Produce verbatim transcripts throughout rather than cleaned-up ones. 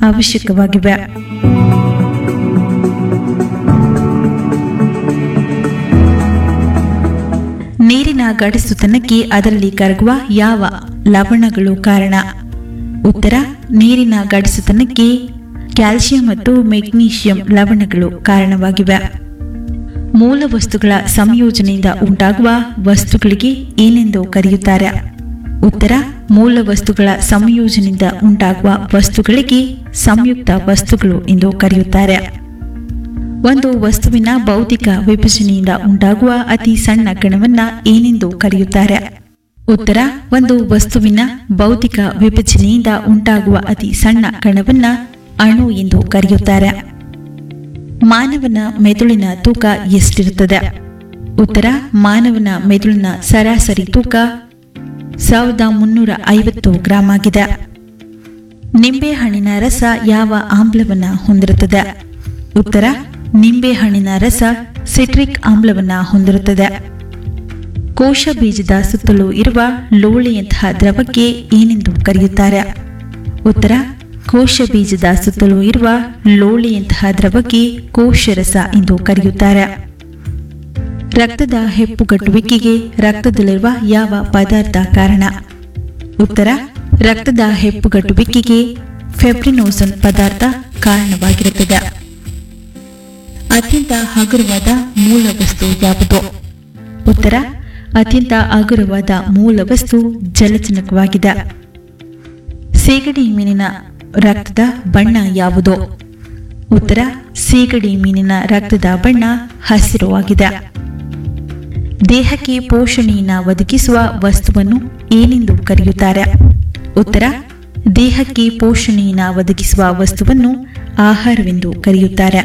ಅವಶ್ಯಕವಾಗಿವೆ. ನೀರಿನ ಗಡಸುತನಕ್ಕೆ ಅದರಲ್ಲಿ ಕರಗುವ ಯಾವ ಲವಣಗಳು ಕಾರಣ? ಉತ್ತರ: ನೀರಿನ ಗಡಸುತನಕ್ಕೆ ಕ್ಯಾಲ್ಸಿಯಂ ಮತ್ತು ಮೆಗ್ನೀಷಿಯಂ ಲವಣಗಳು ಕಾರಣವಾಗಿವೆ. ಮೂಲ ವಸ್ತುಗಳ ಸಂಯೋಜನೆಯಿಂದ ಉಂಟಾಗುವ ವಸ್ತುಗಳಿಗೆ ಏನೆಂದು ಕರೆಯುತ್ತಾರೆ? ಉತ್ತರ: ಮೂಲ ವಸ್ತುಗಳ ಸಂಯೋಜನೆಯಿಂದ ಉಂಟಾಗುವ ವಸ್ತುಗಳಿಗೆ ಸಂಯುಕ್ತ ವಸ್ತುಗಳು ಎಂದು ಕರೆಯುತ್ತಾರೆ. ಒಂದು ವಸ್ತುವಿನ ಭೌತಿಕ ವಿಭಜನೆಯಿಂದ ಉಂಟಾಗುವ ಅತಿ ಸಣ್ಣ ಕಣವನ್ನ ಏನೆಂದು ಕರೆಯುತ್ತಾರೆ? ಉತ್ತರ: ಒಂದು ವಸ್ತುವಿನ ಭೌತಿಕ ವಿಭಜನೆಯಿಂದ ಉಂಟಾಗುವ ಅತಿ ಸಣ್ಣ ಕಣವನ್ನ ಅಣು ಎಂದು ಕರೆಯುತ್ತಾರೆ. ಮಾನವನ ಮೆದುಳಿನ ತೂಕ ಎಷ್ಟಿರುತ್ತದೆ? ಉತ್ತರ: ಮಾನವನ ಮೆದುಳಿನ ಸರಾಸರಿ ತೂಕ ಸಾವಿರದ ಮುನ್ನೂರ ಐವತ್ತು ಗ್ರಾಂ ಆಗಿದೆ. ನಿಂಬೆಹಣ್ಣಿನ ರಸ ಯಾವ ಆಮ್ಲವನ್ನ ಹೊಂದಿರುತ್ತದೆ? ಉತ್ತರ: ನಿಂಬೆಹಣ್ಣಿನ ರಸ ಸಿಟ್ರಿಕ್ ಆಮ್ಲವನ್ನ ಹೊಂದಿರುತ್ತದೆ. ಕೋಶ ಬೀಜದ ಸುತ್ತಲೂ ಇರುವ ಲೋಳೆಯಂತಹ ದ್ರವಕ್ಕೆ ಏನೆಂದು ಕರೆಯುತ್ತಾರೆ? ಉತ್ತರ: ಕೋಶ ಬೀಜದ ಸುತ್ತಲೂ ಇರುವ ಲೋಳೆಯಂತಹ ದ್ರವಕ್ಕೆ ಕೋಶರಸ ಎಂದು ಕರೆಯುತ್ತಾರೆ. ರಕ್ತದ ಹೆಪ್ಪುಗಟ್ಟುವಿಕೆಗೆ ರಕ್ತದಲ್ಲಿರುವ ಯಾವ ಪದಾರ್ಥ ಕಾರಣ? ಉತ್ತರ: ರಕ್ತದ ಹೆಪ್ಪುಗಟ್ಟುವಿಕೆಗೆ ಫೆಬ್ರಿನೋಸನ್ ಪದಾರ್ಥ ಕಾರಣವಾಗಿರುತ್ತದೆ. ಅತ್ಯಂತ ಹಗುರವಾದ ಮೂಲ ವಸ್ತು ಯಾವುದು? ಉತ್ತರ: ಅತ್ಯಂತ ಹಗುರವಾದ ಮೂಲ ವಸ್ತು ಜಲಜನಕವಾಗಿದೆ. ಸೀಗಡಿ ಮೀನಿನ ರಕ್ತದ ಬಣ್ಣ ಯಾವುದು? ಉತ್ತರ: ಸೀಗಡಿ ಮೀನಿನ ರಕ್ತದ ಬಣ್ಣ ಹಸಿರು ಆಗಿದೆ. ದೇಹಕ್ಕೆ ಪೋಷಣೆಯನ್ನು ಒದಗಿಸುವ ವಸ್ತುವನ್ನು ಏನೆಂದು ಕರೆಯುತ್ತಾರೆ? ಉತ್ತರ: ದೇಹಕ್ಕೆ ಪೋಷಣೆಯನ್ನು ಒದಗಿಸುವ ವಸ್ತುವನ್ನು ಆಹಾರವೆಂದು ಕರೆಯುತ್ತಾರೆ.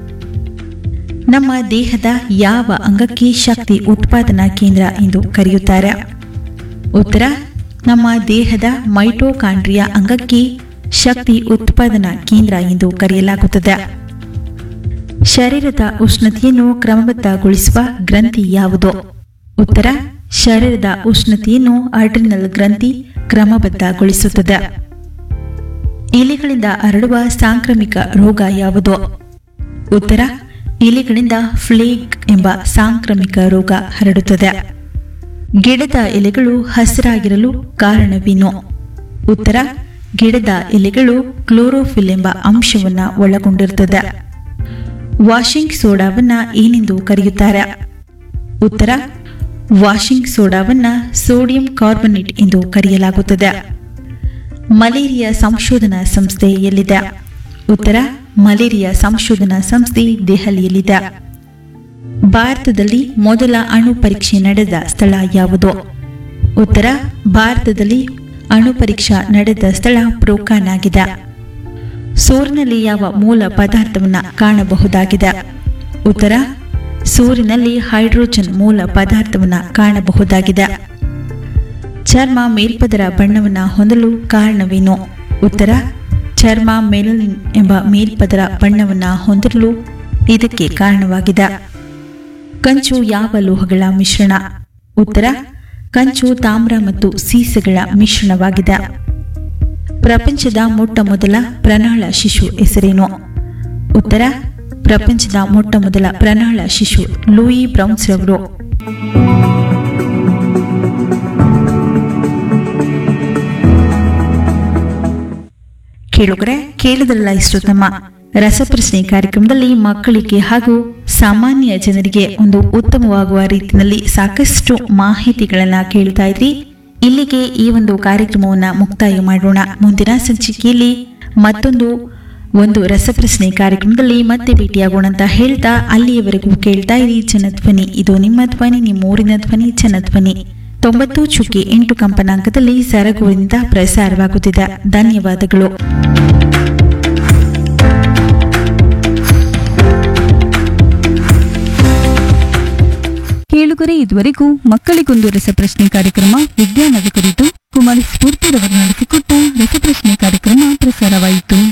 ನಮ್ಮ ದೇಹದ ಯಾವ ಅಂಗಕ್ಕೆ ಶಕ್ತಿ ಉತ್ಪಾದನಾ ಕೇಂದ್ರ ಎಂದು ಕರೆಯುತ್ತಾರೆ? ಉತ್ತರ: ನಮ್ಮ ದೇಹದ ಮೈಟೋಕಾಂಡ್ರಿಯಾ ಅಂಗಕ್ಕೆ ಶಕ್ತಿ ಉತ್ಪಾದನಾ ಕೇಂದ್ರ ಎಂದು ಕರೆಯಲಾಗುತ್ತದೆ. ಶರೀರದ ಉಷ್ಣತೆಯನ್ನು ಕ್ರಮಬದ್ಧಗೊಳಿಸುವ ಗ್ರಂಥಿ ಯಾವುದು? ಉತ್ತರ: ಶರೀರದ ಉಷ್ಣತೆಯನ್ನು ಅಡ್ರಿನಲ್ ಗ್ರಂಥಿ ಕ್ರಮಬದ್ಧಗೊಳಿಸುತ್ತದೆ. ಎಲೆಗಳಿಂದ ಹರಡುವ ಸಾಂಕ್ರಾಮಿಕ ರೋಗ ಯಾವುದು? ಉತ್ತರ: ಎಲೆಗಳಿಂದ ಫ್ಲೇಗ್ ಎಂಬ ಸಾಂಕ್ರಾಮಿಕ ರೋಗ ಹರಡುತ್ತದೆ. ಗಿಡದ ಎಲೆಗಳು ಹಸಿರಾಗಿರಲು ಕಾರಣವೇನು? ಉತ್ತರ: ಗಿಡದ ಎಲೆಗಳು ಕ್ಲೋರೋಫಿಲ್ ಎಂಬ ಅಂಶವನ್ನು ಒಳಗೊಂಡಿರುತ್ತದೆ. ವಾಷಿಂಗ್ ಸೋಡಾವನ್ನ ಏನೆಂದು ಕರೆಯುತ್ತಾರೆ? ಉತ್ತರ: ವಾಷಿಂಗ್ ಸೋಡಾವನ್ನ ಸೋಡಿಯಂ ಕಾರ್ಬನೇಟ್ ಎಂದು ಕರೆಯಲಾಗುತ್ತದೆ. ಮಲೇರಿಯಾ ಸಂಶೋಧನಾ ಸಂಸ್ಥೆ ಎಲ್ಲಿದೆ? ಉತ್ತರ: ಮಲೇರಿಯಾ ಸಂಶೋಧನಾ ಸಂಸ್ಥೆ ದೆಹಲಿಯಲ್ಲಿದೆ. ಭಾರತದಲ್ಲಿ ಮೊದಲ ಅಣು ಪರೀಕ್ಷೆ ನಡೆದ ಸ್ಥಳ ಯಾವುದು? ಉತ್ತರ: ಭಾರತದಲ್ಲಿ ಅಣು ಪರೀಕ್ಷಾ ನಡೆದ ಸ್ಥಳ ಪ್ರೋಕಾನ್ ಆಗಿದೆ. ಸೂರ್ಯನಲ್ಲಿ ಯಾವ ಮೂಲ ಪದಾರ್ಥವನ್ನು ಕಾಣಬಹುದಾಗಿದೆ? ಉತ್ತರ: ಸೂರ್ಯನಲ್ಲಿ ಹೈಡ್ರೋಜನ್ ಮೂಲ ಪದಾರ್ಥವನ್ನು ಕಾಣಬಹುದಾಗಿದೆ. ಚರ್ಮ ಮೇಲ್ಪದರ ಬಣ್ಣವನ್ನು ಹೊಂದಲು ಕಾರಣವೇನು? ಉತ್ತರ: ಚರ್ಮ ಮೆಲನಿನ್ ಎಂಬ ಮೇಲ್ಪದರ ಬಣ್ಣವನ್ನು ಹೊಂದಿರಲು ಇದಕ್ಕೆ ಕಾರಣವಾಗಿದೆ. ಕಂಚು ಯಾವ ಲೋಹಗಳ ಮಿಶ್ರಣ? ಉತ್ತರ: ಕಂಚು ತಾಮ್ರ ಮತ್ತು ಸೀಸಗಳ ಮಿಶ್ರಣವಾಗಿದೆ. ಪ್ರಪಂಚದ ಮೊಟ್ಟ ಮೊದಲ ಪ್ರಣಾಳ ಶಿಶು ಹೆಸರೇನು? ಉತ್ತರ: ಪ್ರಪಂಚದ ಮೊಟ್ಟ ಮೊದಲ ಪ್ರಣಾಳ ಶಿಶು ಲೂಯಿ ಬ್ರೌನ್ಸ್ ರವರು. ಕೇಳುಗರೆ, ಕೇಳಿದ್ರಲ್ಲ ಇಷ್ಟು ನಮ್ಮ ರಸಪ್ರಶ್ನೆ ಕಾರ್ಯಕ್ರಮದಲ್ಲಿ ಮಕ್ಕಳಿಗೆ ಹಾಗೂ ಸಾಮಾನ್ಯ ಜನರಿಗೆ ಒಂದು ಉತ್ತಮವಾಗುವ ರೀತಿಯಲ್ಲಿ ಸಾಕಷ್ಟು ಮಾಹಿತಿಗಳನ್ನ ಕೇಳ್ತಾ ಇದ್ರಿ. ಇಲ್ಲಿಗೆ ಈ ಒಂದು ಕಾರ್ಯಕ್ರಮವನ್ನ ಮುಕ್ತಾಯ ಮಾಡೋಣ. ಮುಂದಿನ ಸಂಚಿಕೆಯಲ್ಲಿ ಮತ್ತೊಂದು ಒಂದು ರಸಪ್ರಶ್ನೆ ಕಾರ್ಯಕ್ರಮದಲ್ಲಿ ಮತ್ತೆ ಭೇಟಿಯಾಗೋಣ ಅಂತ ಹೇಳ್ತಾ ಅಲ್ಲಿಯವರೆಗೂ ಕೇಳ್ತಾ ಇರಿ ಜನಧ್ವನಿ. ಇದು ನಿಮ್ಮ ಧ್ವನಿ, ನಿಮ್ಮ ಊರಿನ ಧ್ವನಿ ಜನಧ್ವನಿ. ತೊಂಬತ್ತು ಚುಕ್ಕಿ ಎಂಟು ಕಂಪನಾಂಕದಲ್ಲಿ ಸರಗೂರಿನಿಂದ ಪ್ರಸಾರವಾಗುತ್ತಿದೆ. ಧನ್ಯವಾದಗಳು. ಕೇಳುಗರೆ, ಇದುವರೆಗೂ ಮಕ್ಕಳಿಗೊಂದು ರಸಪ್ರಶ್ನೆ ಕಾರ್ಯಕ್ರಮ ವಿಜ್ಞಾನದ ಕುರಿತು ಕುಮಾರಿ ಸ್ಫೂರ್ತಿರವರು ನಡೆಸಿಕೊಟ್ಟ ರಸಪ್ರಶ್ನೆ ಕಾರ್ಯಕ್ರಮ ಪ್ರಸಾರವಾಯಿತು.